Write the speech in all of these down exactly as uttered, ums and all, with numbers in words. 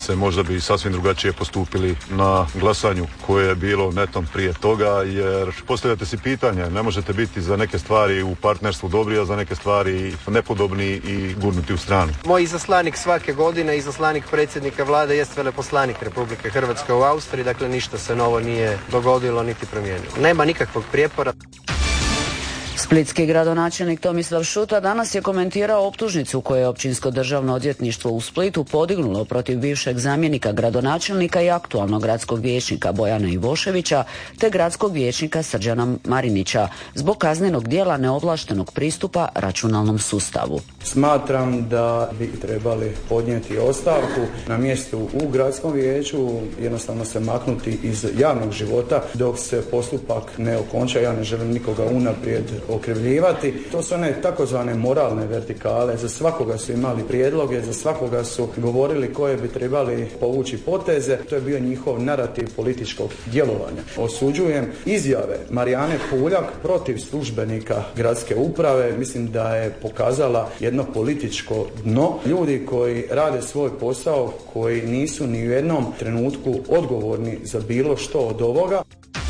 se, možda bi sasvim drugačije postupili na glasanju koje je bilo netom prije toga, jer postavljate si pitanje, ne možete biti za neke stvari u partnerstvu dobri, a za neke stvari nepodobni i gurnuti u stranu. Moj izaslanik svake godine, izaslanik predsjednika vlade, jest veleposlanik Republike Hrvatske u Austriji, dakle ništa se novo nije dogodilo niti promijenilo. Nema nikakvog prijepora. Splitski gradonačelnik Tomislav Šuta danas je komentirao optužnicu koju je Općinsko državno odvjetništvo u Splitu podignulo protiv bivšeg zamjenika gradonačelnika i aktualnog gradskog vijećnika Bojana Ivoševića te gradskog vijećnika Srđana Marinića zbog kaznenog djela neovlaštenog pristupa računalnom sustavu. Smatram da bi trebali podnijeti ostavku na mjestu u gradskom vijeću, jednostavno se maknuti iz javnog života dok se postupak ne okonča. Ja ne želim nikoga unaprijed okrivljivati. To su one takozvane moralne vertikale. Za svakoga su imali prijedloge, za svakoga su govorili koje bi trebali povući poteze. To je bio njihov narativ političkog djelovanja. Osuđujem izjave Marijane Puljak protiv službenika gradske uprave. Mislim da je pokazala jedno političko dno. Ljudi koji rade svoj posao, koji nisu ni u jednom trenutku odgovorni za bilo što od ovoga.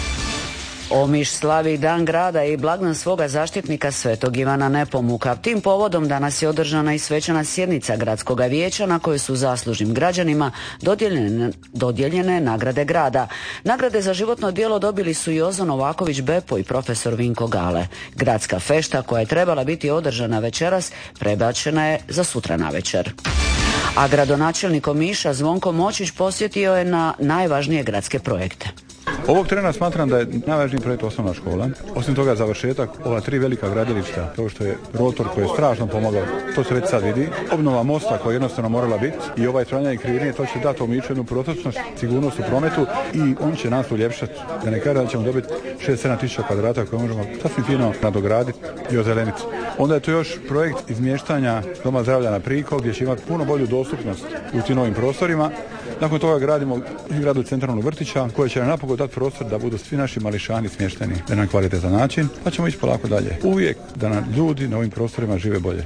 Omiš slavi Dan grada i blagdan svoga zaštitnika Svetog Ivana Nepomuka. Tim povodom danas je održana i svečana sjednica gradskog vijeća na kojoj su zaslužnim građanima dodijeljene, dodijeljene nagrade grada. Nagrade za životno djelo dobili su Jozo Novaković Bepo i profesor Vinko Gale. Gradska fešta koja je trebala biti održana večeras prebačena je za sutra navečer. A gradonačelnik Omiša Zvonko Močić posjetio je na najvažnije gradske projekte. Ovog trena smatram da je najvažniji projekt osnovna škola. Osim toga završetak ova tri velika gradilišta, kao što je rotor koji je strašno pomogao, to se već sad vidi. Obnova mosta koja je jednostavno morala biti i ovaj tranjanje krivine, to će dati Omišu jednu protočnost, sigurnost u prometu i on će nas uljepšati. Da ne kaže da ćemo dobiti šest sedam tisuća kvadrata koje možemo sasvim fino nadograditi i ozeleniti. Onda je to još projekt izmještanja Doma zdravlja na Priko gdje će imati puno bolju dostupnost u tim novim prostorima. Nakon toga gradimo zgradu centralnog vrtića koja će nam napokon dati prostor da budu svi naši mališani smješteni na jedan kvalitetan način, pa ćemo ići polako dalje. Uvijek da nam ljudi na ovim prostorima žive bolje.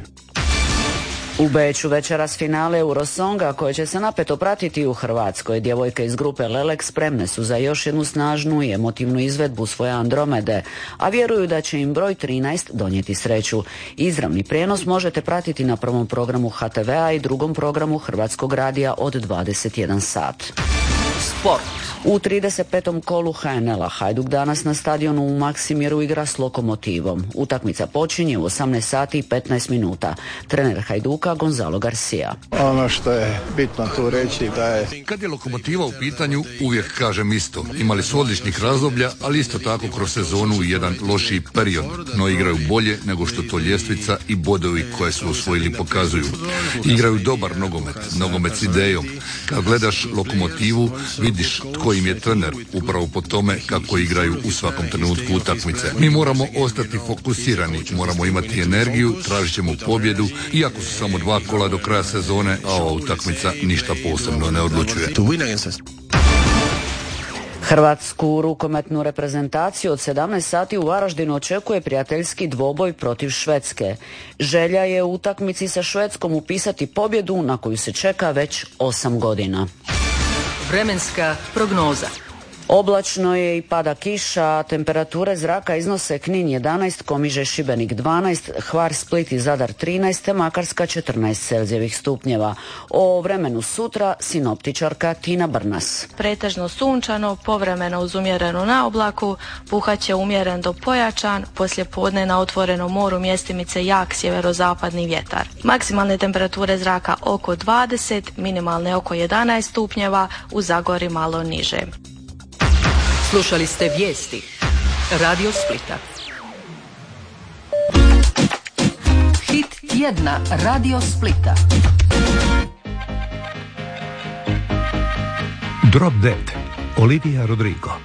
U Beču večeras finale Eurosonga koje će se napeto pratiti u Hrvatskoj. Djevojke iz grupe Lelek spremne su za još jednu snažnu i emotivnu izvedbu svoje Andromede, a vjeruju da će im broj trinaest donijeti sreću. Izravni prijenos možete pratiti na prvom programu H T V-a i drugom programu Hrvatskog radija od dvadeset jedan sat. Sport. U trideset petom kolu H N L-a Hajduk danas na stadionu u Maksimiru igra s Lokomotivom. Utakmica počinje u osamnaest sati i petnaest minuta. Trener Hajduka Gonzalo Garcia. Ono što je bitno tu reći da je... Kad je Lokomotiva u pitanju, uvijek kažem isto. Imali su odličnih razdoblja, ali isto tako kroz sezonu i jedan lošiji period. No igraju bolje nego što to ljestvica i bodovi koje su osvojili pokazuju. Igraju dobar nogomet, nogomet s idejom. Kad gledaš Lokomotivu, vidiš tko im je trener, upravo po tome kako igraju u svakom trenutku utakmice. Mi moramo ostati fokusirani, moramo imati energiju, tražit ćemo pobjedu, iako su samo dva kola do kraja sezone, a ova utakmica ništa posebno ne odlučuje. Hrvatsku rukometnu reprezentaciju od sedamnaest sati u Varaždinu očekuje prijateljski dvoboj protiv Švedske. Želja je u utakmici sa Švedskom upisati pobjedu na koju se čeka već osam godina. Vremenska prognoza. Oblačno je i pada kiša, temperature zraka iznose Knin jedanaest, Komiže Šibenik dvanaest, Hvar, Split i Zadar trinaest, te Makarska četrnaest Celzijevih stupnjeva. O vremenu sutra sinoptičarka Tina Brnas. Pretežno sunčano, povremeno uz umjerenu na oblaku, puhaće umjeren do pojačan, poslije podne na otvorenom moru mjestimice jak sjeverozapadni vjetar. Maksimalne temperature zraka oko dvadeset, minimalne oko jedanaest stupnjeva, u Zagori malo niže. Slušali ste vijesti Radio Splita. Hit tjedna Radio Splita. Drop Dead, Olivia Rodrigo.